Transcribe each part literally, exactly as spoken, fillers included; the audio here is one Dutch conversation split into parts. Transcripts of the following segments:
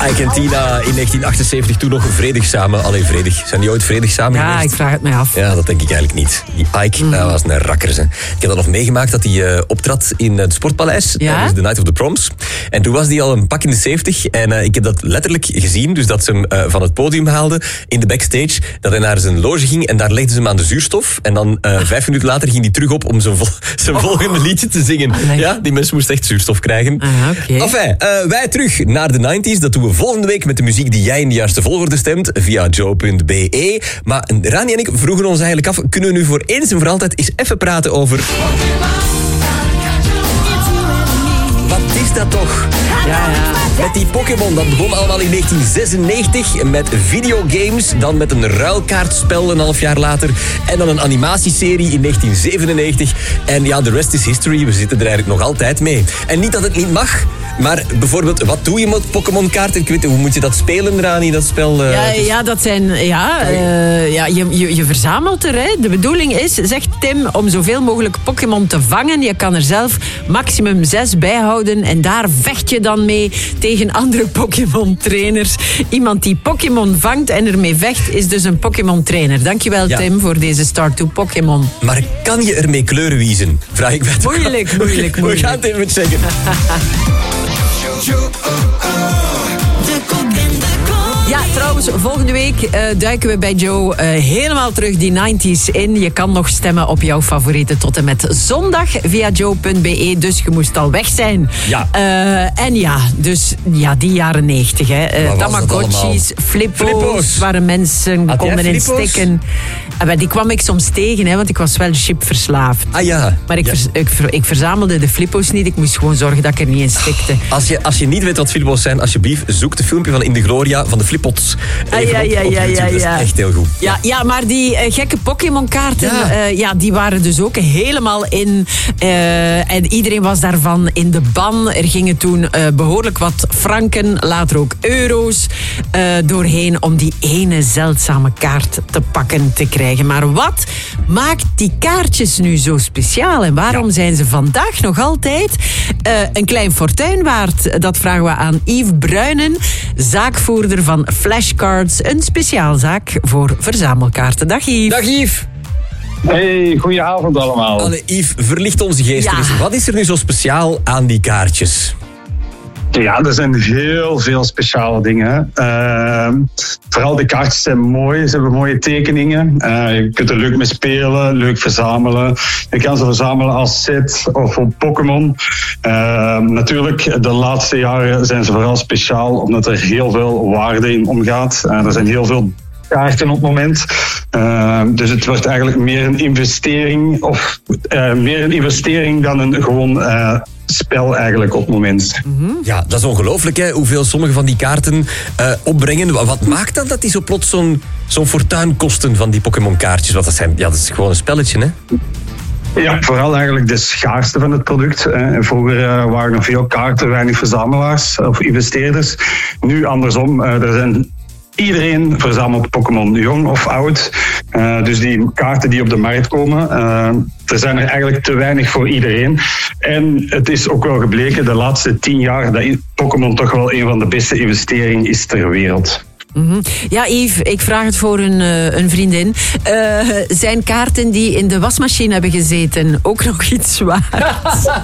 Ike en Tina in negentien achtenzeventig toen nog vredig samen. Allee, vredig. Zijn die ooit vredig samen Ja, geweest? ik vraag het mij af. Ja, dat denk ik eigenlijk niet. Die Ike, mm. dat was een rakker. Hè. Ik heb dat nog meegemaakt dat hij uh, optrad in het Sportpaleis. Ja? Tijdens de Night of the Proms. En toen was hij al een pak in de zeventig. En uh, ik heb dat letterlijk gezien. Dus dat ze hem uh, van het podium haalde in de backstage. Dat hij naar zijn loge ging en daar legden ze hem aan de zuurstof. En dan uh, vijf minuten later ging hij terug op om zijn, vol- zijn oh. volgende liedje te zingen. Ah, ja, die mensen moesten echt zuurstof krijgen. Ah, okay. Enfin, uh, wij terug naar de nineties. Dat doen we volgende week met de muziek die jij in de juiste volgorde stemt. Via joe punt b e. Maar Rani en ik vroegen ons eigenlijk af. Kunnen we nu voor eens en voor altijd eens even praten over... Wat is dat toch? Ja, ja. Met die Pokémon, dat begon allemaal in negentien zesennegentig met videogames, dan met een ruilkaartspel een half jaar later en dan een animatieserie in negentien zevenennegentig. En ja, de rest is history, we zitten er eigenlijk nog altijd mee. En niet dat het niet mag, maar bijvoorbeeld, wat doe je met Pokémon-kaarten? Ik weet niet, hoe moet je dat spelen, Rani, dat spel? Uh, ja, ja, dat zijn... Ja, uh, ja je, je, je verzamelt er. Hè. De bedoeling is, zegt Tim, om zoveel mogelijk Pokémon te vangen. Je kan er zelf maximum zes bijhouden en daar vecht je dan mee tegen andere Pokémon-trainers. Iemand die Pokémon vangt en ermee vecht, is dus een Pokémon-trainer. Dankjewel, ja. Tim, voor deze start to Pokémon. Maar kan je ermee kleuren wiezen? Vraag ik mij toch. Moeilijk, moeilijk, moeilijk. We gaan het even checken. Ja, trouwens, volgende week uh, duiken we bij Joe uh, helemaal terug die nineties in. Je kan nog stemmen op jouw favorieten tot en met zondag via joe punt b e. Dus je moest al weg zijn. Ja. Uh, en ja, dus ja, die jaren negentig. Uh, Tamagotchis, flippo's, flippo's, waar mensen Had konden in stikken. Uh, die kwam ik soms tegen, hè, want ik was wel chipverslaafd. Ah ja. Maar ik, ja. vers, ik, ver, ik verzamelde de flippo's niet. Ik moest gewoon zorgen dat ik er niet in stikte. Als je, als je niet weet wat flippo's zijn, alsjeblieft, zoek de filmpje van In de Gloria van de flippots. Ah, ja, ja, op, op ja, ja, ja. Dat is echt heel goed. Ja, ja maar die uh, gekke Pokémon-kaarten, ja. Uh, ja, die waren dus ook helemaal in. Uh, en iedereen was daarvan in de ban. Er gingen toen uh, behoorlijk wat franken, later ook euro's, uh, doorheen om die ene zeldzame kaart te pakken te krijgen. Maar wat maakt die kaartjes nu zo speciaal? En waarom ja. zijn ze vandaag nog altijd uh, een klein fortuin waard? Dat vragen we aan Yves Bruinen, zaakvoerder van Flashcards, een speciaalzaak voor verzamelkaarten. Dag Yves. Dag Yves. Hey, goedenavond allemaal. Allee, Yves, verlicht onze geest ja. eens. Wat is er nu zo speciaal aan die kaartjes? Ja, er zijn heel veel speciale dingen. Uh, vooral de kaartjes zijn mooi, ze hebben mooie tekeningen. Uh, je kunt er leuk mee spelen, leuk verzamelen. Je kan ze verzamelen als set of op Pokémon. Uh, natuurlijk, de laatste jaren zijn ze vooral speciaal, omdat er heel veel waarde in omgaat. Uh, er zijn heel veel kaarten op het moment. Uh, dus het wordt eigenlijk meer een investering of uh, meer een investering dan een gewoon uh, spel eigenlijk op het moment. Mm-hmm. Ja, dat is ongelooflijk, hè, hoeveel sommige van die kaarten uh, opbrengen. Wat maakt dan dat die zo plots zo'n, zo'n fortuin kosten van die Pokémon-kaartjes? Want dat, zijn, ja, dat is gewoon een spelletje, hè? Ja, vooral eigenlijk de schaarste van het product. Vroeger waren er veel kaarten, weinig verzamelaars of investeerders. Nu andersom, er zijn... Iedereen verzamelt Pokémon, jong of oud. Uh, dus die kaarten die op de markt komen, uh, er zijn er eigenlijk te weinig voor iedereen. En het is ook wel gebleken de laatste tien jaar dat Pokémon toch wel een van de beste investeringen is ter wereld. Mm-hmm. Ja, Yves, ik vraag het voor een, uh, een vriendin. Uh, zijn kaarten die in de wasmachine hebben gezeten ook nog iets waard?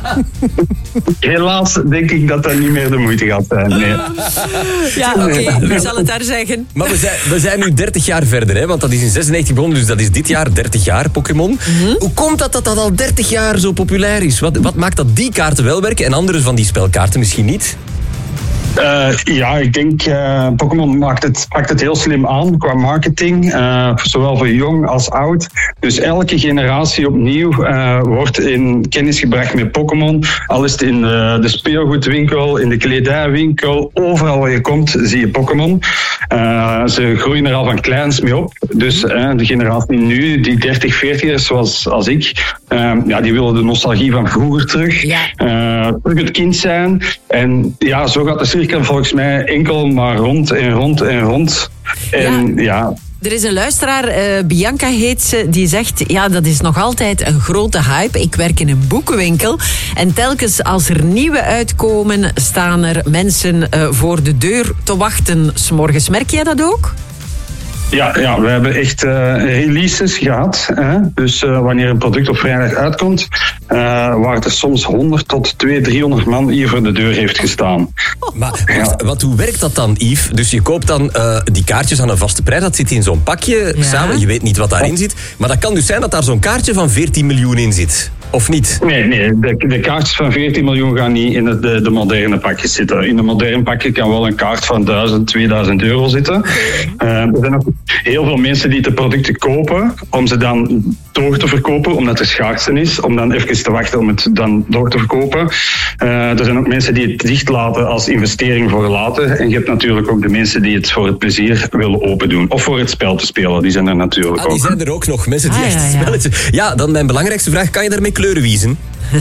Helaas denk ik dat dat niet meer de moeite gaat zijn. Nee. Ja, oké, okay, we zal het daar zeggen. Maar we zijn, we zijn nu dertig jaar verder, hè? Want dat is in zesennegentig begonnen, dus dat is dit jaar dertig jaar Pokémon. Mm-hmm. Hoe komt dat dat dat al dertig jaar zo populair is? Wat, wat maakt dat die kaarten wel werken en andere van die spelkaarten misschien niet? Uh, ja, ik denk uh, Pokémon maakt het, pakt het heel slim aan qua marketing. Uh, zowel voor jong als oud. Dus elke generatie opnieuw uh, wordt in kennis gebracht met Pokémon. Al is het in de, de speelgoedwinkel, in de kledijwinkel. Overal waar je komt zie je Pokémon. Uh, ze groeien er al van kleins mee op. Dus uh, de generatie nu, die dertig, veertigers zoals als ik... Uh, ja, die willen de nostalgie van vroeger terug. Ja. Uh, terug het kind zijn. En ja, zo gaat de cirkel volgens mij enkel maar rond en rond en rond. En ja, ja Er is een luisteraar, uh, Bianca heet ze, die zegt... ja, dat is nog altijd een grote hype. Ik werk in een boekenwinkel. En telkens als er nieuwe uitkomen... staan er mensen uh, voor de deur te wachten 's morgens. Merk jij dat ook? Ja, ja, we hebben echt uh, releases gehad. Hè? Dus uh, wanneer een product op vrijdag uitkomt, uh, waar er soms honderd tot tweehonderd, driehonderd man hier voor de deur heeft gestaan. Maar wacht, wat, hoe werkt dat dan, Yves? Dus je koopt dan uh, die kaartjes aan een vaste prijs, dat zit in zo'n pakje Ja. samen, je weet niet wat daarin zit. Maar dat kan dus zijn dat daar zo'n kaartje van veertien miljoen in zit. Of niet? Nee, nee de, de kaartjes van veertien miljoen gaan niet in de, de, de moderne pakjes zitten. In een modern pakje kan wel een kaart van duizend, tweeduizend euro zitten. Uh, er zijn ook heel veel mensen die de producten kopen om ze dan door te verkopen, omdat het schaarste is, om dan even te wachten om het dan door te verkopen. Uh, er zijn ook mensen die het dicht laten als investering voor later. En je hebt natuurlijk ook de mensen die het voor het plezier willen open doen. Of voor het spel te spelen, die zijn er natuurlijk Ah, die ook. zijn er ook nog, mensen die Ah, echt ja, het ja. spelletje... Ja, dan mijn belangrijkste vraag, kan je daarmee kleuren wiezen?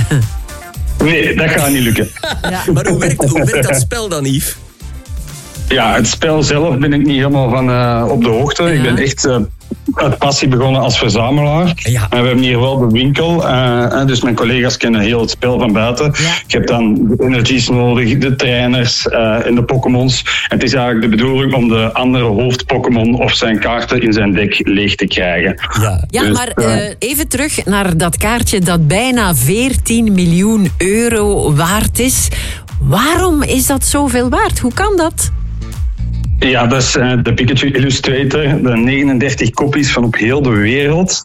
Nee, dat gaat niet lukken. Ja. Maar hoe werkt, hoe werkt dat spel dan, Yves? Ja, het spel zelf ben ik niet helemaal van uh, op de hoogte. Ja. Ik ben echt uh, uit passie begonnen als verzamelaar. Ja. En we hebben hier wel de winkel. Uh, dus mijn collega's kennen heel het spel van buiten. Ja. Je hebt dan de energies nodig, de trainers uh, en de Pokémons. En het is eigenlijk de bedoeling om de andere hoofd-Pokémon of zijn kaarten in zijn dek leeg te krijgen. Ja. Ja, Dus, maar uh, uh, even terug naar dat kaartje dat bijna veertien miljoen euro waard is. Waarom is dat zoveel waard? Hoe kan dat? Ja, dat is uh, de Pikachu Illustrator. De negenendertig kopies van op heel de wereld.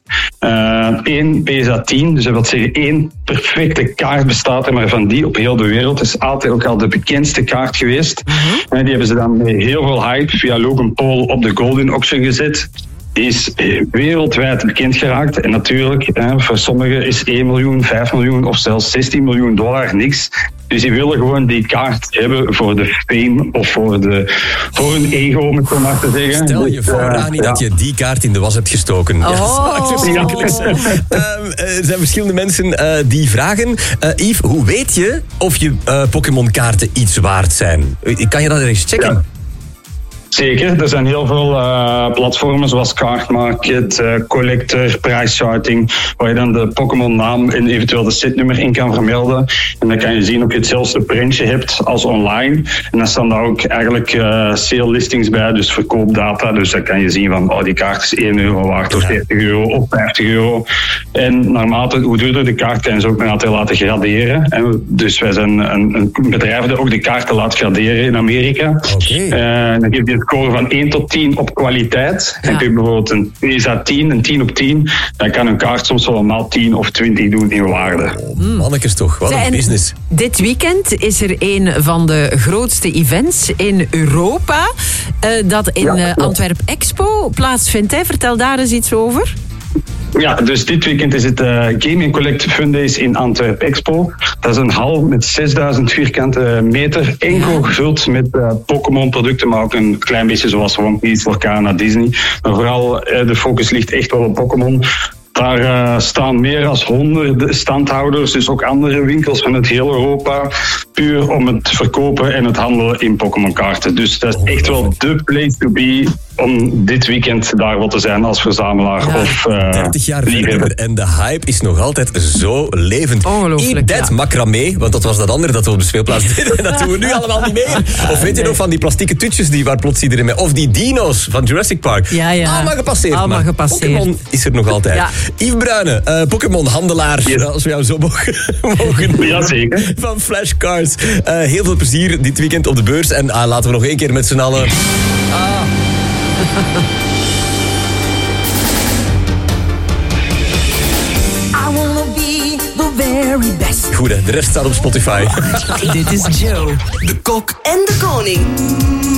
Eén uh, P S A tien, dus dat wil zeggen één perfecte kaart bestaat er, maar van die op heel de wereld. Dat is altijd ook al de bekendste kaart geweest. Uh-huh. En die hebben ze dan met heel veel hype via Logan Paul op de Golden Auction gezet. Die is wereldwijd bekend geraakt. En natuurlijk, hè, voor sommigen is één miljoen, vijf miljoen of zelfs zestien miljoen dollar niks. Dus die willen gewoon die kaart hebben voor de fame of voor, de, voor hun ego, om het zo maar te zeggen. Stel je Dus, voor, uh, Rani, ja. dat je die kaart in de was hebt gestoken. Ja, dat zou echt verschrikkelijk zijn. Um, er zijn verschillende mensen uh, die vragen. Uh, Yves, hoe weet je of je uh, Pokémon-kaarten iets waard zijn? Kan je dat eens checken? Ja. Zeker, er zijn heel veel uh, platformen zoals Card Market, uh, Collector, Price Charting, waar je dan de Pokémon naam en eventueel de setnummer in kan vermelden. En dan kan je zien of je hetzelfde printje hebt als online. En dan staan daar ook eigenlijk uh, sale listings bij, dus verkoopdata. Dus dan kan je zien van, oh, die kaart is één euro waard, of dertig euro, of vijftig euro. En naarmate hoe duurder de kaart, kan je ze ook nog altijd laten graderen. En dus wij zijn een, een bedrijf dat ook de kaarten laat graderen in Amerika. Oké. Uh, dan geef je score van één tot tien op kwaliteit. Ja. Dan kun je bijvoorbeeld een P S A tien, een tien op tien. Dan kan een kaart soms wel maal tien of twintig doen in waarde. Oh, mannekes toch, wat Zij, een en business. Dit weekend is er een van de grootste events in Europa. Uh, dat in Ja, uh, klopt. Antwerp Expo plaatsvindt. Hè? Vertel daar eens iets over. Ja, dus dit weekend is het uh, Game and Collect Fun Days in Antwerp Expo. Dat is een hal met zesduizend vierkante meter. Enkel gevuld met uh, Pokémon producten, maar ook een klein beetje zoals One Piece, Lorcana, Disney. Maar vooral uh, de focus ligt echt wel op Pokémon. Daar uh, staan meer dan honderden standhouders, dus ook andere winkels van het heel Europa, puur om het verkopen en het handelen in Pokémon-kaarten. Dus dat is echt wel de place to be om dit weekend daar wel te zijn als verzamelaar Ja, of uh, dertig jaar liefhebber. verder en de hype is nog altijd zo levend. Ongelooflijk, Eat that ja. macramé, want dat was dat andere dat we op de speelplaats deden. En dat doen we nu allemaal niet meer. Of weet je nog van die plastieke tutjes die waar plots iedereen mee... Of die dino's van Jurassic Park. Ja, ja. Allemaal gepasseerd. Allemaal maar gepasseerd. Pokémon is er nog altijd. Ja. Yves Bruyne, uh, Pokémon-handelaar, Yes. als we jou zo mogen, mogen Jazeker. van Flashcards. Uh, heel veel plezier dit weekend op de beurs. En uh, laten we nog één keer met z'n allen... I wanna be the very best. Goed, hè, de rest staat op Spotify. Dit is Joe. De kok en de koning.